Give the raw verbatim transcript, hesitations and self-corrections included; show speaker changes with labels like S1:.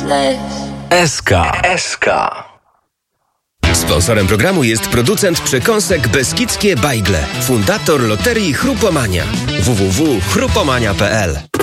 S1: S K. S K. Sponsorem programu jest producent przekąsek Beskidzkie Bajgle, fundator loterii Chrupomania. w w w kropka chrupomania kropka p l.